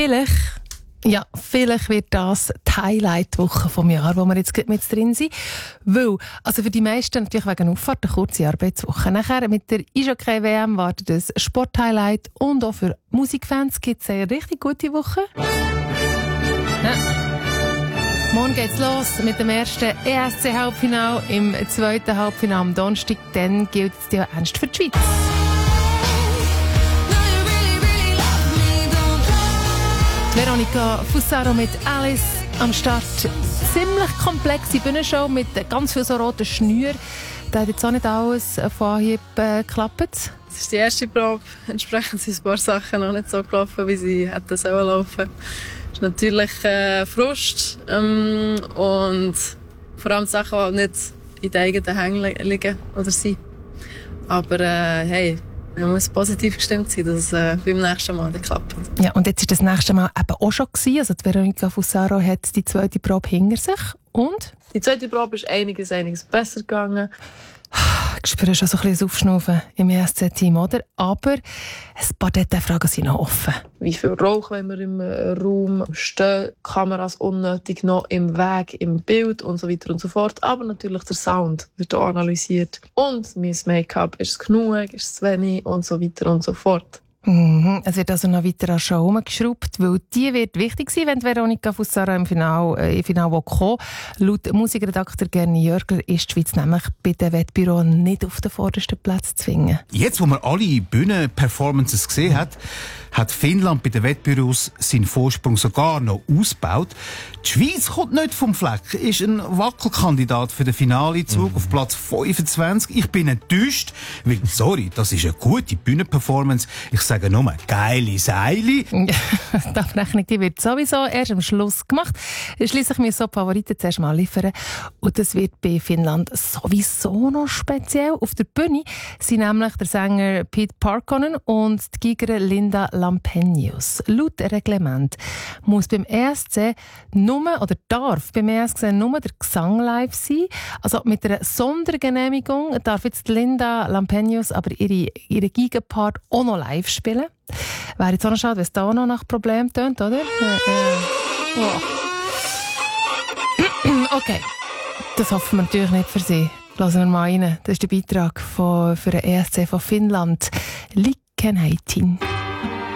Vielleicht wird das die Highlight-Woche vom Jahr, wo wir jetzt mit drin sind. Weil, also für die meisten natürlich wegen Auffahrt eine kurze Arbeitswoche. Nachher mit der Eishockey-WM wartet das Sport-Highlight und auch für Musikfans gibt es eine richtig gute Woche. Ja. Morgen geht's los mit dem ersten ESC-Halbfinale, im zweiten Halbfinale am Donnerstag. Dann gilt es ja ernst für die Schweiz. Veronica Fusaro mit Alice am Start. Ziemlich komplexe Bühnenshow mit ganz viel so roten Schnüren. Da hat jetzt auch nicht alles von Anhieb geklappt. Das ist die erste Probe. Entsprechend sind ein paar Sachen noch nicht so gelaufen, wie sie hätten sollen laufen. Das ist natürlich Frust und vor allem Sachen, die nicht in den eigenen Hängen liegen oder sind. Aber hey, man muss positiv gestimmt sein, dass es beim nächsten Mal nicht klappt. Ja, und jetzt war das nächste Mal eben auch schon gewesen. Also die Veronica Fusaro hat die zweite Probe hinter sich. Und? Die zweite Probe ist einiges besser gegangen. Ich spüre schon so ein bisschen das Aufschnaufen im ESC-Team, oder? Aber ein paar Detailfragen sind noch offen. Wie viel Rauch, wenn wir im Raum stehen, Kameras unnötig noch im Weg, im Bild und so weiter und so fort. Aber natürlich der Sound wird auch analysiert. Und mein Make-up, ist es genug, ist es zu wenig und so weiter und so fort. Es wird also noch weiter an Show herumgeschraubt, weil die wird wichtig sein, wenn Veronica Fusaro im Finale kommen. Laut Musikredakteur Gerni Jörgler ist die Schweiz nämlich bei den Wettbüros nicht auf den vordersten Platz zu zwingen. Jetzt, wo man alle Bühnenperformances gesehen hat, hat Finnland bei den Wettbüros seinen Vorsprung sogar noch ausgebaut. Die Schweiz kommt nicht vom Fleck, ist ein Wackelkandidat für den Finalezug auf Platz 25. Ich bin enttäuscht, weil, sorry, das ist eine gute Bühnenperformance. Ich sage nur, geile Seile. Die Abrechnung die wird sowieso erst am Schluss gemacht. Schliesslich müssen so die Favoriten zuerst mal liefern. Und das wird bei Finnland sowieso noch speziell. Auf der Bühne sind nämlich der Sänger Pete Parkkonen und die Gigerin Linda Lampenius. Laut Reglement muss beim ESC darf beim ESC nur der Gesang live sein. Also mit einer Sondergenehmigung darf jetzt Linda Lampenius aber ihre Gigenpart auch noch live spielen. Wäre jetzt auch noch schade, wenn es da auch noch nach Problemen tönt, oder? Okay, das hoffen wir natürlich nicht für Sie. Lassen wir mal rein. Das ist der Beitrag für den ESC von Finnland. Liken heitin.